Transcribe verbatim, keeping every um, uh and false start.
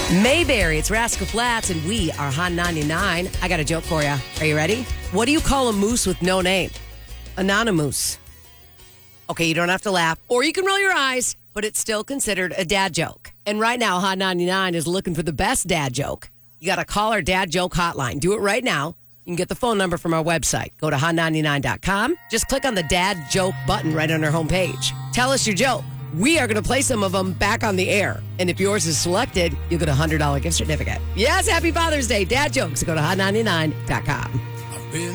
Mayberry, it's Rascal Flats, and we are Hot ninety-nine. I got a joke for you. Are you ready? What do you call a moose with no name? Anonymous. Okay, you don't have to laugh, or you can roll your eyes, but it's still considered a dad joke. And right now, Hot ninety-nine is looking for the best dad joke. You got to call our dad joke hotline. Do it right now. You can get the phone number from our website. Go to hot ninety-nine dot com. Just click on the dad joke button right on our homepage. Tell us your joke. We are going to play some of them back on the air. And if yours is selected, you'll get a one hundred dollars gift certificate. Yes, happy Father's Day. Dad jokes. Go to hot ninety-nine dot com.